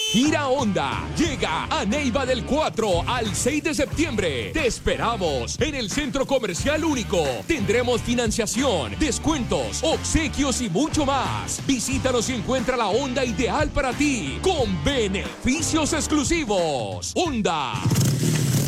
Gira Honda llega a Neiva del 4 al 6 de septiembre. Te esperamos en el Centro Comercial Único. Tendremos financiación, descuentos, obsequios y mucho más. Visítanos y encuentra la Honda ideal para ti con beneficios exclusivos. Honda.